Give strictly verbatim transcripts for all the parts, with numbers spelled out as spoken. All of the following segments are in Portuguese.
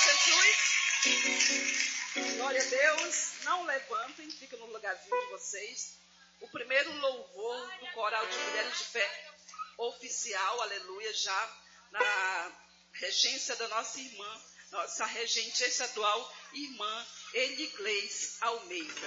Jesus. Glória a Deus. Não levantem, fiquem no lugarzinho de vocês. O primeiro louvor do coral de mulheres de fé oficial, aleluia, já na regência da nossa irmã, nossa regente estadual, irmã Eligleis Almeida.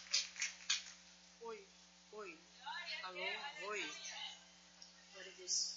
Oi, oi, alô, oi. Glória a Deus.